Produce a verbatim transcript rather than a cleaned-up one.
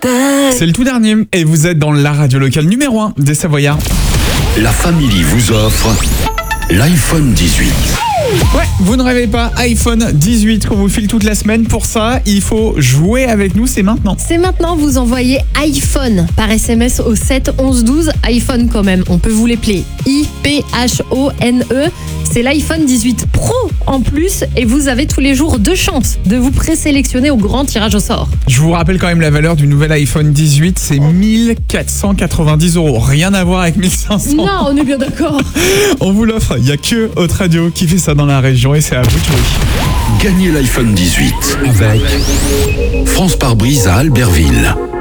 C'est le tout dernier et vous êtes dans la radio locale numéro un des Savoyards. La Family vous offre l'iPhone dix-huit. Ouais, vous ne rêvez pas, iPhone dix-huit qu'on vous file toute la semaine. Pour ça, il faut jouer avec nous, c'est maintenant. C'est maintenant, vous envoyez iPhone par S M S au sept onze douze. iPhone quand même, on peut vous l'épeler I P H O N E. C'est l'iPhone dix-huit Pro en plus et vous avez tous les jours deux chances de vous présélectionner au grand tirage au sort. Je vous rappelle quand même la valeur du nouvel iPhone dix-huit, c'est mille quatre cent quatre-vingt-dix euros. Rien à voir avec mille cinq cents. Non, on est bien d'accord. On vous l'offre, il n'y a que Haute Radio qui fait ça dans la région et c'est à vous de jouer. Gagnez l'iPhone dix-huit avec France Pare-Brise à Albertville.